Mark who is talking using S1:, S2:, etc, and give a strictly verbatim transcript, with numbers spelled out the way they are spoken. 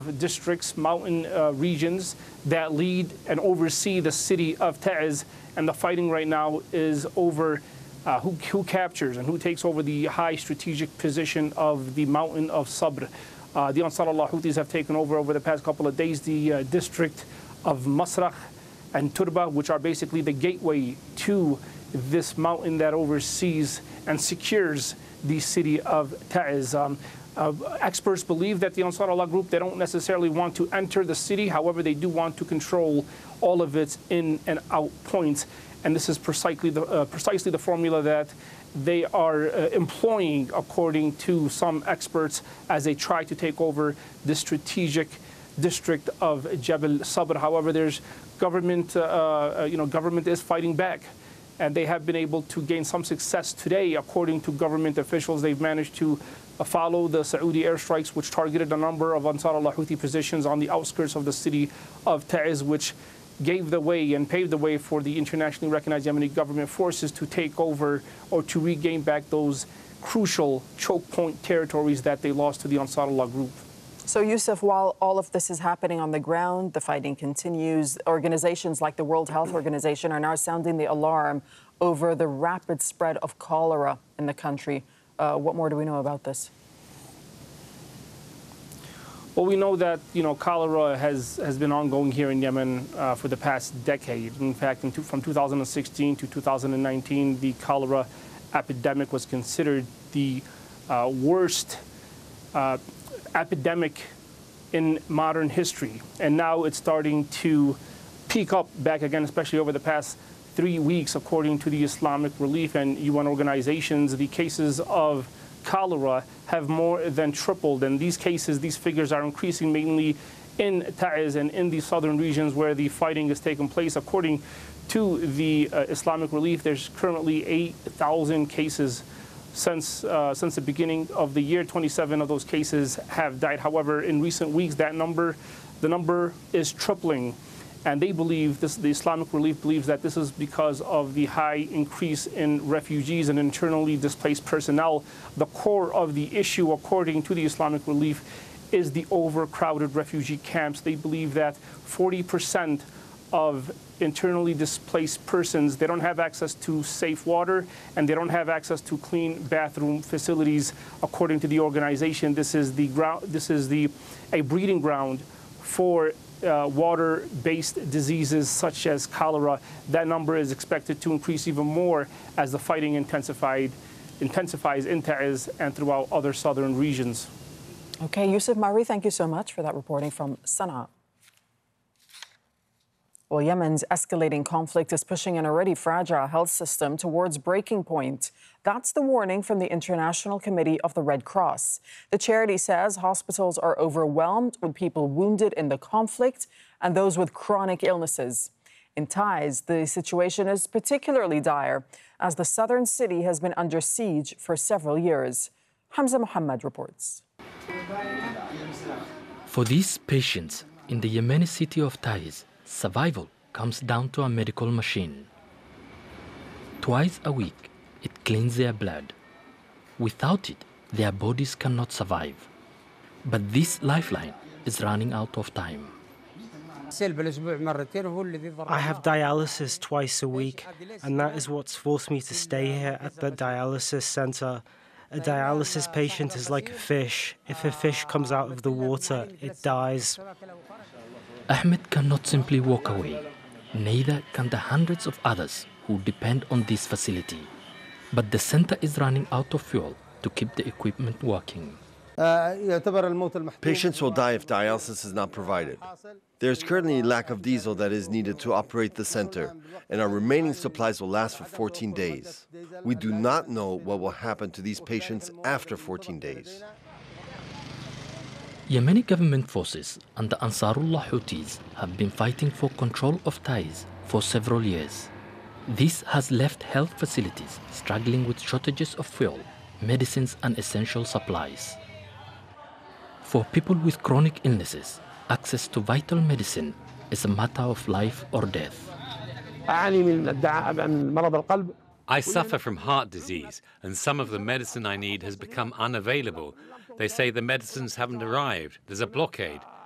S1: districts, mountain uh, regions that lead and oversee the city of Taiz, and the fighting right now is over uh, who, who captures and who takes over the high strategic position of the mountain of Sabr. Uh, the Ansar Allah Houthis have taken over over the past couple of days the uh, district of Masrakh and Turba, which are basically the gateway to this mountain that oversees and secures the city of Taiz. Um, Uh, experts believe that the Ansar Allah group, they don't necessarily want to enter the city. However, they do want to control all of its in and out points. And this is precisely the, uh, precisely the formula that they are uh, employing, according to some experts, as they try to take over the strategic district of Jabal Sabr. However, there's government, uh, uh, you know, government is fighting back. And they have been able to gain some success today, according to government officials. They've managed to uh, follow the Saudi airstrikes, which targeted a number of Ansar Allah Houthi positions on the outskirts of the city of Taiz, which gave the way and paved the way for the internationally recognized Yemeni government forces to take over or to regain back those crucial choke point territories that they lost to the Ansar Allah group.
S2: So, Yusuf, while all of this is happening on the ground, the fighting continues. Organizations like the World Health Organization are now sounding the alarm over the rapid spread of cholera in the country. Uh, what more do we know about this?
S1: Well, we know that, you know, cholera has, has been ongoing here in Yemen uh, for the past decade. In fact, in two, from two thousand sixteen to two thousand nineteen, the cholera epidemic was considered the uh, worst uh, epidemic in modern history, and now it's starting to peak up back again, especially over the past three weeks, according to the Islamic Relief and U N organizations. The cases of cholera have more than tripled, and these cases, these figures are increasing mainly in Taiz and in the southern regions where the fighting is taking place. According to the uh, Islamic Relief, there's currently eight thousand cases Since, uh, since the beginning of the year. Twenty-seven of those cases have died. However, in recent weeks, that number, the number is tripling. And they believe, this, the Islamic Relief believes that this is because of the high increase in refugees and internally displaced personnel. The core of the issue, according to the Islamic Relief, is the overcrowded refugee camps. They believe that forty percent of internally displaced persons, they don't have access to safe water and they don't have access to clean bathroom facilities. According to the organization, this is the ground, this is the a breeding ground for uh, water-based diseases such as cholera. That number is expected to increase even more as the fighting intensified intensifies in Taiz and throughout other southern regions.
S2: Okay, Yusuf Marri, thank you so much for that reporting from Sana'a. Well, Yemen's escalating conflict is pushing an already fragile health system towards breaking point. That's the warning from the International Committee of the Red Cross. The charity says hospitals are overwhelmed with people wounded in the conflict and those with chronic illnesses. In Taiz, the situation is particularly dire as the southern city has been under siege for several years. Hamza Mohammed reports.
S3: For these patients in the Yemeni city of Taiz, survival comes down to a medical machine. Twice a week, it cleans their blood. Without it, their bodies cannot survive. But this lifeline is running out of time.
S4: I have dialysis twice a week, and that is what's forced me to stay here at the dialysis center. A dialysis patient is like a fish. If a fish comes out of the water, it dies.
S3: Ahmed cannot simply walk away. Neither can the hundreds of others who depend on this facility. But the center is running out of fuel to keep the equipment working.
S5: Patients will die if dialysis is not provided. There is currently a lack of diesel that is needed to operate the center, and our remaining supplies will last for fourteen days. We do not know what will happen to these patients after fourteen days.
S3: Yemeni government forces and the Ansarullah Houthis have been fighting for control of Taiz for several years. This has left health facilities struggling with shortages of fuel, medicines and essential supplies. For people with chronic illnesses, access to vital medicine is a matter of life or death.
S6: I suffer from heart disease, and some of the medicine I need has become unavailable. They say the medicines haven't arrived. There's a blockade.